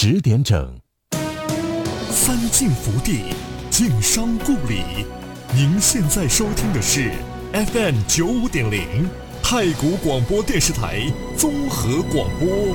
10点整。 三晋福地，晋商故里。您现在收听的是 FM 95.0太谷广播电视台综合广播。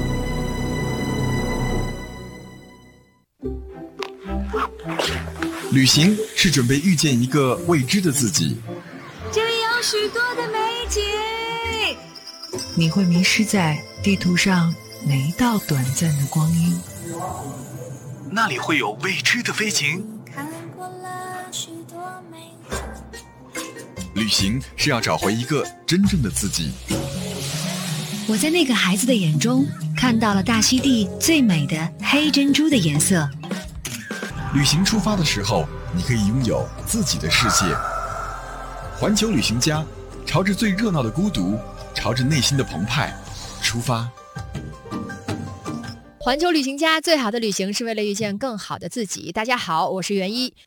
旅行是准备遇见一个未知的自己， 这里有许多的美景， 你会迷失在地图上每一道短暂的光阴。 那里会有未知的飞行。 看过了许多美景。 旅行是要找回一个真正的自己。 我在那个孩子的眼中看到了大溪地最美的黑珍珠的颜色。 旅行出发的时候，你可以拥有自己的世界。环球旅行家，朝着最热闹的孤独，朝着内心的澎湃出发。 环球旅行家，最好的旅行是为了遇见更好的自己。大家好，我是袁一。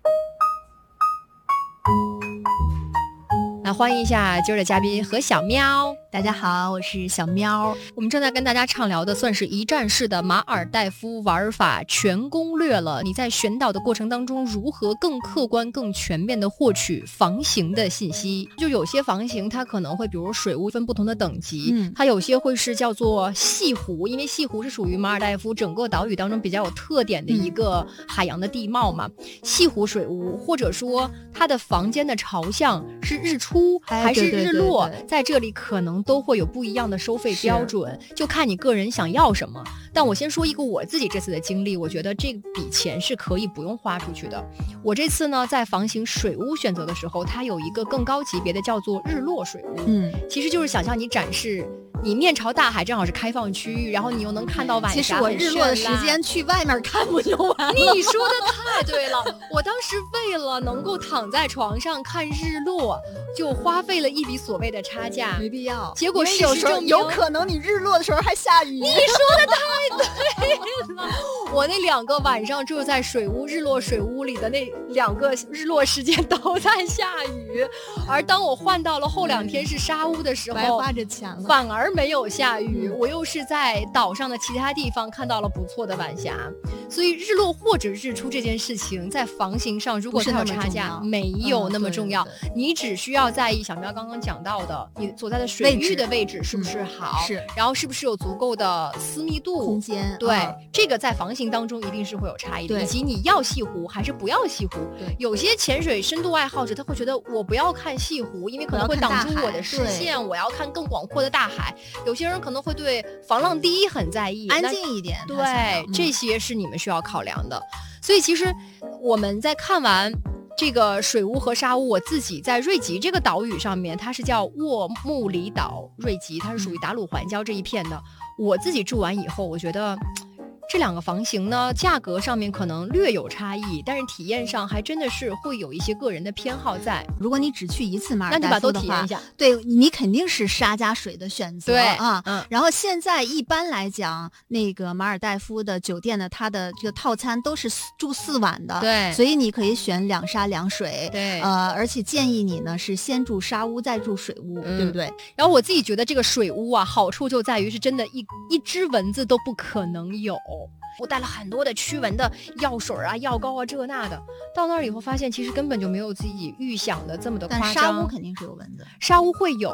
来欢迎一下今儿的嘉宾何小喵。 大家好，我是小喵。 我们正在跟大家畅聊的算是一站式的马尔代夫玩法全攻略了。你在选岛的过程当中，如何更客观、更全面的获取房型的信息？就有些房型它可能会，比如水屋分不同的等级，它有些会是叫做西湖，因为西湖是属于马尔代夫整个岛屿当中比较有特点的一个海洋的地貌嘛。西湖水屋，或者说它的房间的朝向是日出还是日落， 对， 在这里可能都会有不一样的收费标准，就看你个人想要什么。但我先说一个我自己这次的经历，我觉得这笔钱是可以不用花出去的。我这次呢，在房型水屋选择的时候，它有一个更高级别的叫做日落水屋，其实就是想向你展示你面朝大海，正好是开放区域，然后你又能看到晚霞。 其实我日落的时间去外面看不就完了？ 你说的太对了，我当时为了能够躺在床上看日落，就花费了一笔所谓的差价， 没必要。 结果事实证明， 有可能你日落的时候还下雨。 你说的太对了，我那2个晚上住在水屋日落水屋里的那2个日落时间都在下雨，而当我换到了后2天是沙屋的时候， 白花这钱了， 反而没有下雨，我又是在岛上的其他地方看到了不错的晚霞。所以日落或者日出这件事情在房型上如果它有差价，没有那么重要，你只需要在意小喵刚刚讲到的你所在的水域的位置是不是好， 是， 然后是不是有足够的私密度空间， 对，这个在房型当中一定是会有差异的，以及你要西湖还是不要西湖。 对， 有些潜水深度爱好者他会觉得我不要看西湖，因为可能会挡住我的视线，我要看更广阔的大海。有些人可能会对防浪低很在意， 安静一点， 对，这些是你们需要考量的。所以其实我们在看完这个水屋和沙屋，我自己在瑞吉这个岛屿上面，它是叫沃木里岛，瑞吉它是属于达鲁环礁这一片的。我自己住完以后，我觉得这2个房型呢，价格上面可能略有差异，但是体验上还真的是会有一些个人的偏好在。 如果你只去一次马尔代夫的话， 那就把都体验一下。 对，你肯定是沙加水的选择， 对啊，然后现在一般来讲，那个马尔代夫的酒店呢，它的这个套餐都是住4晚的， 对， 所以你可以选2沙2水， 对， 而且建议你呢是先住沙屋再住水屋，对不对？ 然后我自己觉得这个水屋啊，好处就在于是真的一只蚊子都不可能有。我带了很多的驱蚊的药水啊、药膏啊，这那的。到那儿以后发现，其实根本就没有自己预想的这么的夸张。 但沙屋肯定是有蚊子， 沙屋会有，